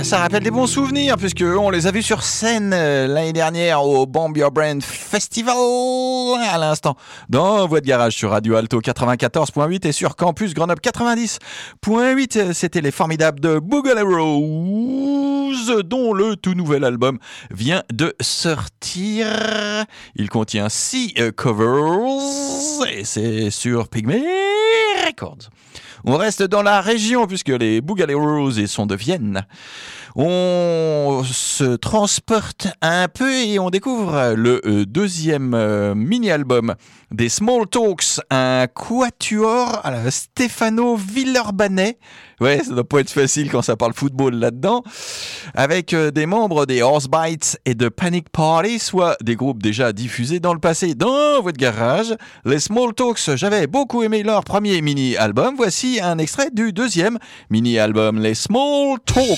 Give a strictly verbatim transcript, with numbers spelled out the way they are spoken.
ça rappelle des bons souvenirs puisque on les a vus sur scène euh, l'année dernière au Bomb Your Brand Festival à l'instant dans Voix de Garage sur Radio Alto quatre-vingt-quatorze point huit et sur Campus Grenoble quatre-vingt-dix point huit. C'était les formidables de Boogaloo dont le tout nouvel album vient de sortir. Il contient six euh, covers et c'est sur Pygmy Records. On reste dans la région puisque les Boogaloo sont de Vienne. On se transporte un peu et on découvre le euh, deuxième euh, mini-album des Small Talks, un quatuor à la Stefano Villeurbanais. Ouais, ça doit pas être facile quand ça parle football là-dedans. Avec euh, des membres des Horsebites et de Panic Party, soit des groupes déjà diffusés dans le passé dans votre garage. Les Small Talks, j'avais beaucoup aimé leur premier mini-album. Voici un extrait du deuxième mini-album, les Small Talks.